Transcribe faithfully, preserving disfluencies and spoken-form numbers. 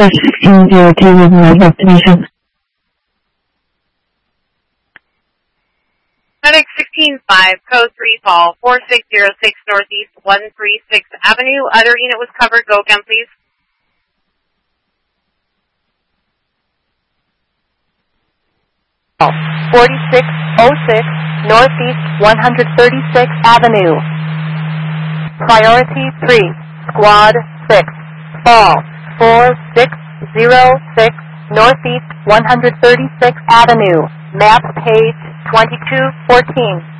sixteen zero two with my destination. FedEx sixteen five, code three call, four six zero six Northeast one thirty-sixth Avenue. Other unit was covered. Go again, please. forty-six oh six Northeast one thirty-sixth Avenue. Priority three, Squad six, fall, four six zero six Northeast one thirty-sixth Avenue. Map page twenty-two fourteen.